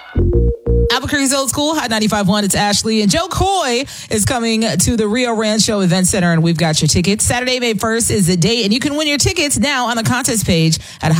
Albuquerque's Old School, Hot 95.1. It's Ashley. And Joe Coy is coming to the Rio Rancho Event Center, and we've got your tickets. Saturday, May 1st is the date, and you can win your tickets now on the contest page at